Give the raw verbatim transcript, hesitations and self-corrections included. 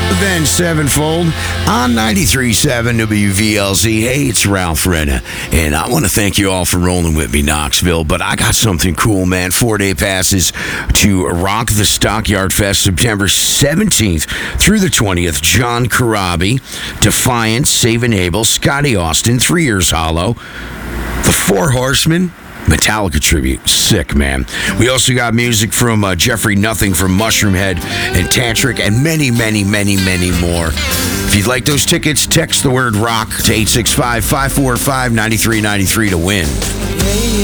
Then Sevenfold on ninety-three point seven W V L Z. Hey, it's Ralph Renna, and I want to thank you all for rolling with me, Knoxville. But I got something cool, man. Four-day passes to Rock the Stockyard Fest, September seventeenth through the twentieth. John Corabi, Defiant, Save and Abel, Scotty Austin, Three Years Hollow, The Four Horsemen, Metallica tribute. Sick, man. We also got music from uh, Jeffrey Nothing from Mushroomhead and Tantric, and many, many, many, many more. If you'd like those tickets, text the word ROCK to eight six five, five four five, nine three nine three to win.